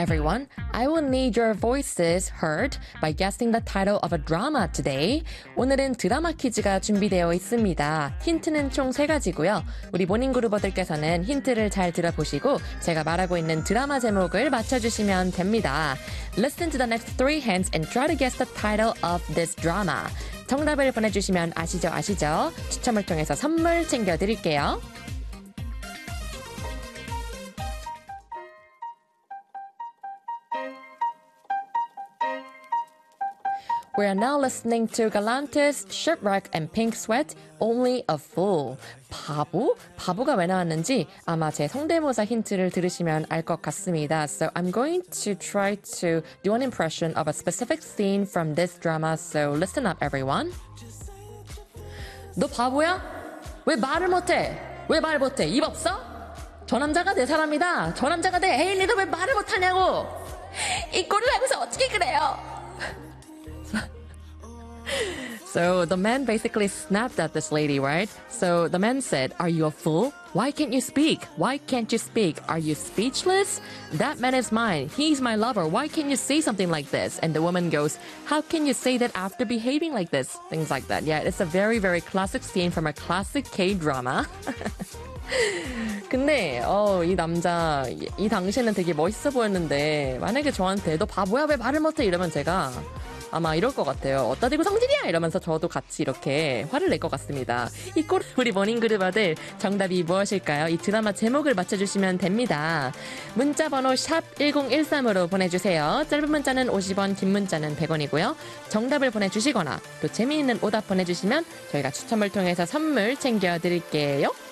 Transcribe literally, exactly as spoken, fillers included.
everyone. I will need your voices heard by guessing the title of a drama today. 오늘은 드라마 퀴즈가 준비되어 있습니다. 힌트는 총 세 가지고요. 우리 모닝그루버들께서는 힌트를 잘 들어보시고 제가 말하고 있는 드라마 제목을 맞춰주시면 됩니다. Listen to the next three hints and try to guess the title of this drama. 정답을 보내주시면 아시죠 아시죠? 추첨을 통해서 선물 챙겨드릴게요. We are now listening to Galantis, Shipwreck and Pink Sweat, Only a Fool. 바보? 바보가 왜 나왔는지 아마 제 성대모사 힌트를 들으시면 알 것 같습니다. So I'm going to try to do an impression of a specific scene from this drama, so listen up everyone. 너 바보야? 왜 말을 못해? 왜 말 못해? 입 없어? 저 남자가 내 사람이다. 저 남자가 내 애인인데 왜 말을 못하냐고. 이 꼴을 알고서 어떻게 그래요? So the man basically snapped at this lady, right? So the man said, "Are you a fool? Why can't you speak? Why can't you speak? Are you speechless? That man is mine. He's my lover. Why can't you say something like this?" And the woman goes, "How can you say that after behaving like this?" Things like that. Yeah, it's a very, very classic scene from a classic K-drama. 근데 어, 이 남자 이, 이 당시에는 되게 멋있어 보였는데 만약에 저한테 너 바보야 왜 말을 못해 이러면 제가 아마 이럴 것 같아요. 어따 대고 성질이야 이러면서 저도 같이 이렇게 화를 낼 것 같습니다. 이 꼴 우리 모닝그룹아들 정답이 무엇일까요? 이 드라마 제목을 맞춰주시면 됩니다. 문자번호 샵 일공일삼으로 보내주세요. 짧은 문자는 오십 원, 긴 문자는 백 원이고요. 정답을 보내주시거나 또 재미있는 오답 보내주시면 저희가 추첨을 통해서 선물 챙겨드릴게요.